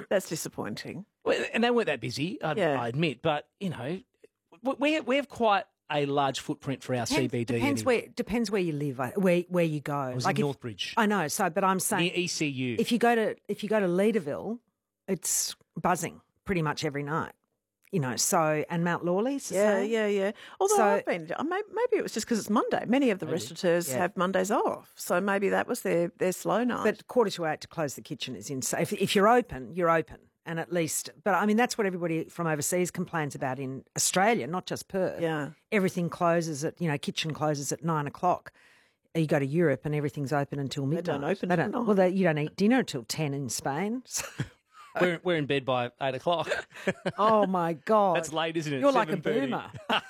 That's disappointing. Well, and they weren't that busy, I admit, but, you know, we have quite a large footprint for our CBD. Depends where you live, where you go. I was in Northbridge. I know, but I'm saying near ECU. If you go to Leaderville, it's buzzing pretty much every night. You know, and Mount Lawley's. Yeah. Although I've been, maybe it was just because it's Monday. Many of the restaurateurs have Mondays off, so maybe that was their slow night. But 7:45 to close the kitchen is insane. If you're open, you're open. And at least, but I mean, that's what everybody from overseas complains about in Australia, not just Perth. Yeah. Everything closes kitchen closes at 9 o'clock. You go to Europe and everything's open until midnight. They don't open at night. Well, you don't eat dinner until 10 in Spain. So. We're in bed by 8 o'clock. Oh, my God. That's late, isn't it? You're like a boomer.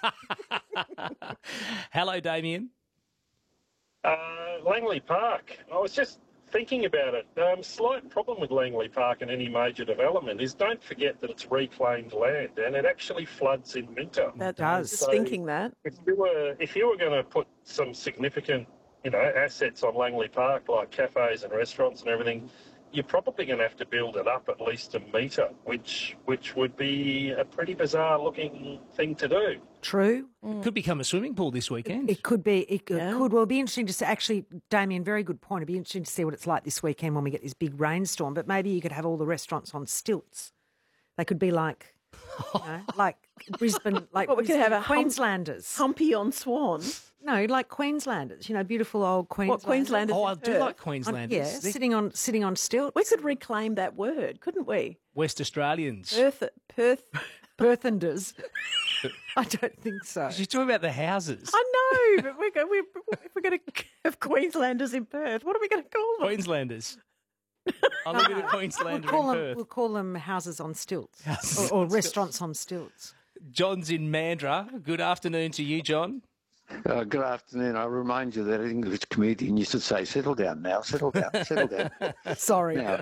Hello, Damien. Langley Park. I was just thinking about it. Slight problem with Langley Park and any major development is don't forget that it's reclaimed land and it actually floods in winter. That does. Just thinking that. If you were going to put some significant, assets on Langley Park like cafes and restaurants and everything, you're probably going to have to build it up at least a metre, which would be a pretty bizarre-looking thing to do. True. It could become a swimming pool this weekend. It could be. It could. Well, it'll be interesting to see. Actually, Damien, very good point. It'd be interesting to see what it's like this weekend when we get this big rainstorm. But maybe you could have all the restaurants on stilts. They could be like, like Brisbane, like we could have a Queenslanders. Humpy on Swan. No, like Queenslanders, beautiful old Queenslanders. What Queenslanders? Oh, I do like Queenslanders. Sitting on stilts. We could reclaim that word, couldn't we? West Australians. Perthenders. I don't think so. You're talking about the houses. I know, but if we're going to have Queenslanders in Perth, what are we going to call them? Queenslanders. I'm a bit of Queenslander in Perth. We'll call them houses on stilts or restaurants on stilts. John's in Mandurah. Good afternoon to you, John. Good afternoon. I remind you that an English comedian used to say, settle down now, settle down, settle down. Sorry. Now,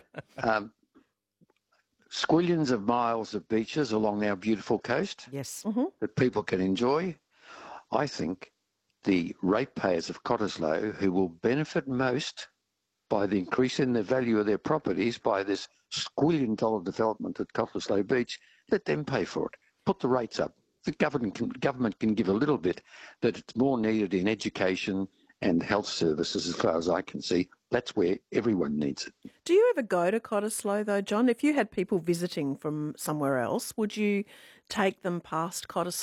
squillions of miles of beaches along our beautiful coast that people can enjoy. I think the ratepayers of Cottesloe who will benefit most by the increase in the value of their properties by this squillion-dollar development at Cottesloe Beach, let them pay for it. Put the rates up. The government can give a little bit, that it's more needed in education and health services as far as I can see. That's where everyone needs it. Do you ever go to Cottesloe though, John? If you had people visiting from somewhere else, would you take them past Cottesloe